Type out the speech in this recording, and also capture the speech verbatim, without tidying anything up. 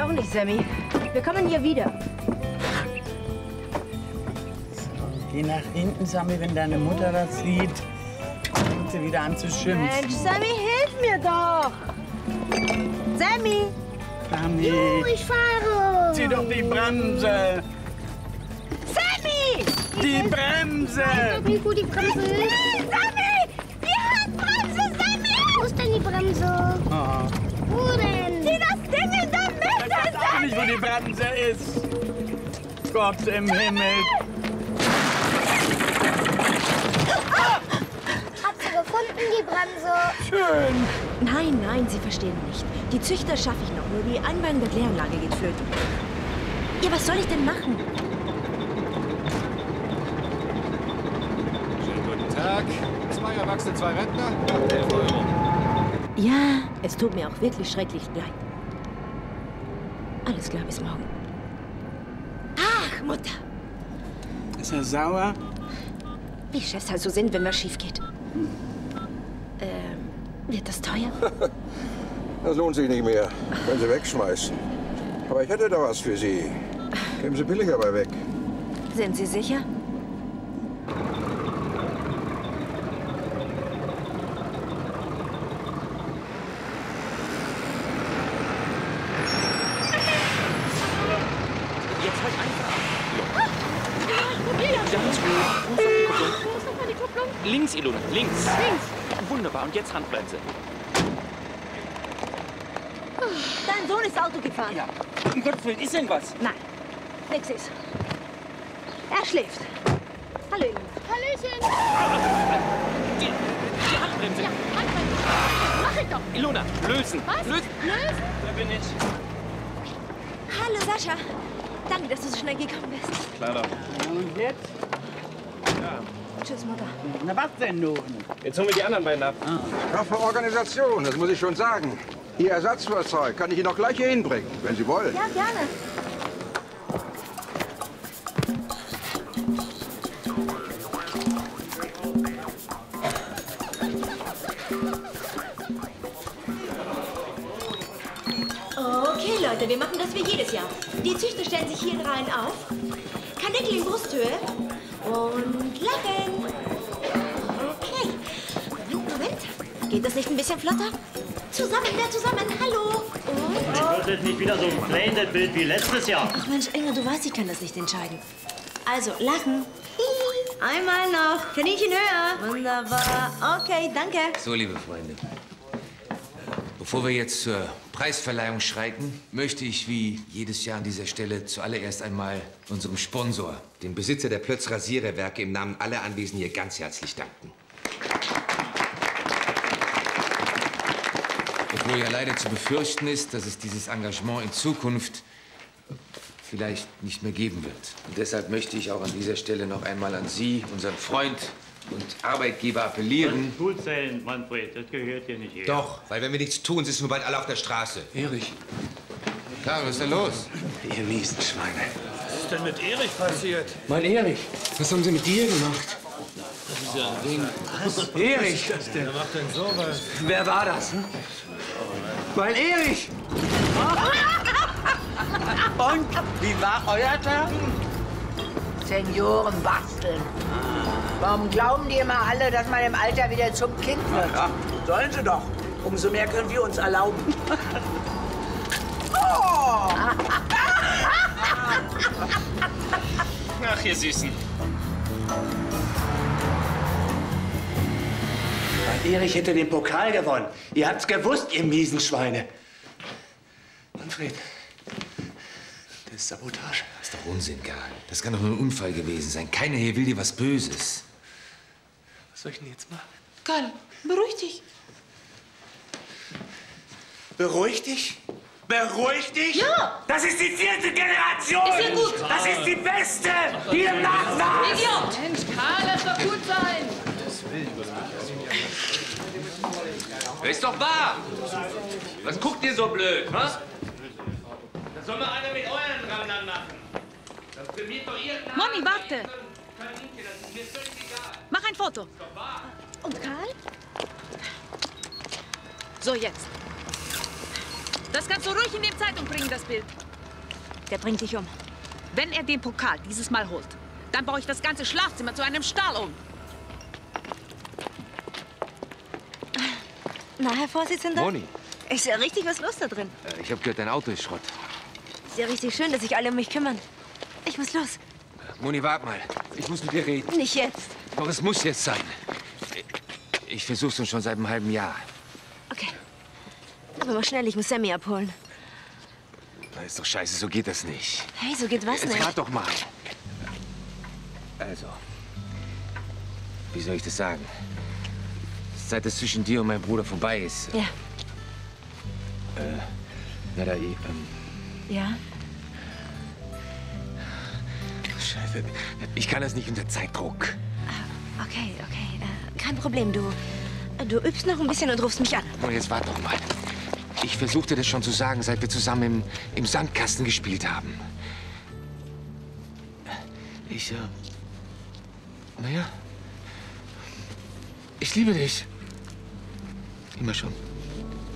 auch nicht, Sammy. Wir kommen hier wieder. So, geh nach hinten, Sammy, wenn deine Mutter das sieht. Fängt sie wieder an zu schimpfen. Mensch, Sammy, hilf mir doch! Sammy! Sammy! Jo, ich fahre! Zieh doch die Bremse! Sammy! Die Bremse! Ich weiß nicht, wo die Bremse ist. Sammy! Die Handbremse, Sammy! Wo ist denn die Bremse? Oh. Wo denn? Sieh das Ding in der Mitte, Ich weiß auch nicht, wo die Bremse ist. Gott im Himmel. Hat sie gefunden, die Bremse? Schön. Nein, nein, Sie verstehen nicht. Die Züchter schaffe ich noch, nur die Einbein der Kläranlage geht flöten. Ja, was soll ich denn machen? Schönen guten Tag. Zwei Erwachsene, zwei Rentner. elf Euro. Ja, es tut mir auch wirklich schrecklich leid. Alles klar, bis morgen. Ach, Mutter! Ist er sauer? Wie Chefs halt so sind, wenn was schief geht. Ähm, wird das teuer? Das lohnt sich nicht mehr, wenn Sie wegschmeißen. Aber ich hätte da was für Sie. Geben Sie billiger bei weg. Sind Sie sicher? Jetzt halt einfach ab. Ganz gut. Fuß auf die Kupplung. Wo ist nochmal die Kupplung? Links, Ilona, links. Links. Wunderbar. Und jetzt Handbremse. Dein Sohn ist Auto gefahren. Ja. Um Gottes Willen, ist denn was? Nein, nix ist. Er schläft. Hallo, Ilona. Hallöchen. Die, die Handbremse. Ja, Handbremse. Mach ich doch. Ilona, lösen. Was? Lösen. Lösen? Da bin ich. Hallo, Sascha. Danke, dass du so schnell gekommen bist. Klar doch. Und jetzt? Tschüss, Mutter. Na, was denn nun? Jetzt holen wir die anderen beiden ab. Taffe Organisation, das muss ich schon sagen. Ihr Ersatzfahrzeug kann ich Ihnen auch gleich hier hinbringen, wenn Sie wollen. Ja, gerne. Okay, Leute, wir machen das wie jedes Jahr. Die Züchter stellen sich hier in Reihen auf. Kanickel in Brusthöhe. Und lachen. Okay. Moment, Moment. Geht das nicht ein bisschen flotter? Zusammen, mehr zusammen. Hallo. Und? Wird jetzt nicht wieder so ein blended Bild wie letztes Jahr. Ach Mensch, Inge, du weißt, ich kann das nicht entscheiden. Also, lachen. Einmal noch. Kaninchen höher. Wunderbar. Okay, danke. So, liebe Freunde, bevor wir jetzt zur Preisverleihung schreiten, möchte ich wie jedes Jahr an dieser Stelle zuallererst einmal unserem Sponsor, dem Besitzer der Plötz Rasiererwerke, im Namen aller Anwesenden hier ganz herzlich danken. Obwohl ja leider zu befürchten ist, dass es dieses Engagement in Zukunft vielleicht nicht mehr geben wird. Und deshalb möchte ich auch an dieser Stelle noch einmal an Sie, unseren Freund und Arbeitgeber, appellieren. Gut sein, Manfred, das gehört hier nicht her. Doch, weil wenn wir nichts tun, sitzen wir bald alle auf der Straße. Erich. Klar, was ist denn los? Ihr miesen Schweine. Was ist denn mit Erich passiert? Mein Erich. Was haben Sie mit dir gemacht? Das ist ja ein Ding. Was? Erich. Was ist das denn? Wer macht denn sowas? Wer war das? Hm? Mein Erich. Und, wie war euer Tag? Senioren basteln. Warum glauben die immer alle, dass man im Alter wieder zum Kind wird? Ja, sollen sie doch. Umso mehr können wir uns erlauben. Oh! Ach, ihr Süßen. Mein Erich hätte den Pokal gewonnen. Ihr habt's gewusst, ihr miesen Schweine. Manfred, das ist Sabotage. Das ist doch Unsinn, Karl. Das kann doch nur ein Unfall gewesen sein. Keiner hier will dir was Böses. Was soll ich denn jetzt machen? Karl, beruhig dich. Beruhig dich? Beruhig dich? Ja! Das ist die vierte Generation! Ist ja gut. Das ist die beste, die im Nachlass! Idiot! Mensch, Karl, lass doch gut sein. Ist doch wahr! Was guckt ihr so blöd, was? Das soll mal einer mit euren Rammern machen. Das prämiert doch ihr... Mami, warte! Kaninchen, das ist mir völlig egal. Mach ein Foto. Ist doch wahr. Und Karl? So, jetzt. Das kannst du ruhig in die Zeitung bringen, das Bild. Der bringt dich um. Wenn er den Pokal dieses Mal holt, dann baue ich das ganze Schlafzimmer zu einem Stall um. Na, Herr Vorsitzender? Moni, Ist ja richtig was los da drin. äh, ich habe gehört, dein Auto ist Schrott. Ist ja richtig schön, dass sich alle um mich kümmern. Ich muss los. Moni, warte mal. Ich muss mit dir reden. Nicht jetzt. Doch es muss jetzt sein. Ich, ich versuch's nun schon seit einem halben Jahr. Okay. Aber mal schnell, ich muss Sammy abholen. Na, ist doch scheiße, so geht das nicht. Hey, so geht was Jetzt nicht. wart doch mal. Also, wie soll ich das sagen? Seit es zwischen dir und meinem Bruder vorbei ist. Ja. Äh, na da, ähm, Ja? Scheiße. Ich kann das nicht unter Zeitdruck. Okay, okay. Äh, kein Problem. Du, du übst noch ein bisschen und rufst mich an. Und jetzt wart doch mal. Ich versuchte das schon zu sagen, seit wir zusammen im, im Sandkasten gespielt haben. Ich, äh... Naja. Ich liebe dich. Immer schon.